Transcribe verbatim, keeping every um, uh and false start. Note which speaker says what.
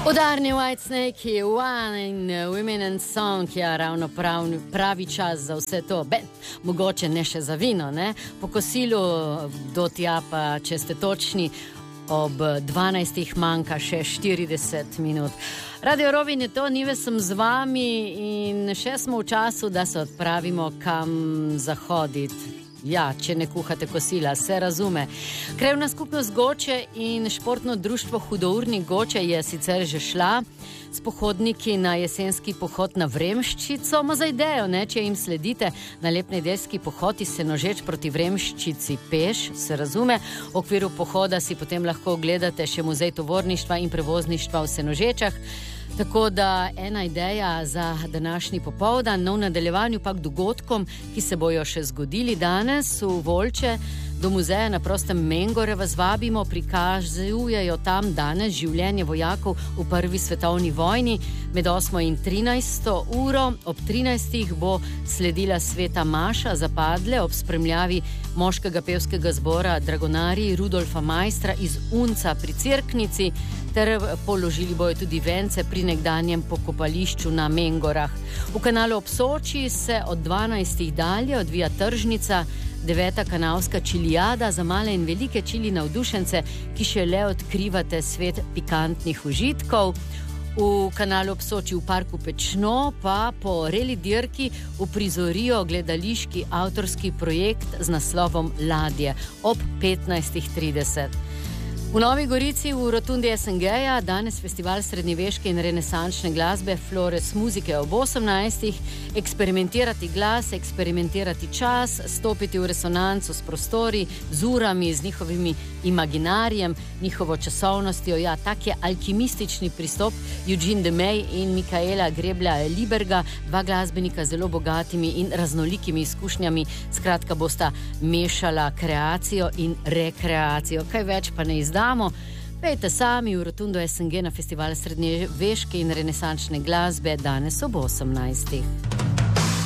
Speaker 1: Udarni Whitesnake, One Women and Song, ja, ravno prav, pravi čas za vse to. Be, mogoče ne še za vino, ne? Po kosilu do tja pa, če ste točni, ob dvanajstih manjka še štirideset minut. Radio Rovinj je to, Nive sem z vami in še smo v času, da se odpravimo kam zahoditi. Ja, če ne kuhate kosila, se razume. Krajevna skupnost Goče in športno društvo Hudournik Goče je sicer že šla s pohodniki na jesenski pohod na Vremščico, ma za idejo, ne, če jim sledite na lep nedeljski pohod iz Senožeč proti Vremščici peš, se razume. V okviru pohoda si potem lahko ogledate še muzej tovorništva in prevozništva v Senožečah. Tako da ena ideja za današnji popoldan, no v nadaljevanju pa k dogodkom, ki se bojo še zgodili danes v Volče. Do muzeja na prostem Mengore vas vabimo, prikazujejo tam danes življenje vojakov v prvi svetovni vojni med osmo in trinajsto uro. Ob trinajstih bo sledila sveta maša za padle ob spremljavi moškega pevskega zbora Dragonari Rudolfa Majstra iz Unca pri Cerknici, ter položili bojo tudi vence pri nekdanjem pokopališču na Mengorah. V kanalu ob Soči se od dvanajstih dalje odvija tržnica, deveta kanalska čilijada za male in velike čili navdušence, ki šele odkrivate svet pikantnih užitkov. V kanalu ob Soči v parku Pečno pa po reli dirki uprizorijo gledališki avtorski projekt z naslovom Ladje ob petnajstih trideset. V Novi Gorici v rotundi es en geja danes festival srednjeveške in renesančne glasbe Flores muzike ob osemnajstih. Eksperimentirati glas, eksperimentirati čas, stopiti v resonanco s prostori, z urami, z njihovimi imaginarijem, njihovo časovnostjo. Ja, tak je alkimistični pristop Eugene DeMay in Mikaela Greblja-Liberga, dva glasbenika z zelo bogatimi in raznolikimi izkušnjami. Skratka, bosta mešala kreacijo in rekreacijo. Kaj več pa ne izdamo. Pejte sami v rotundo es en ge na festival srednjeveške in renesančne glasbe danes ob osemnajstih.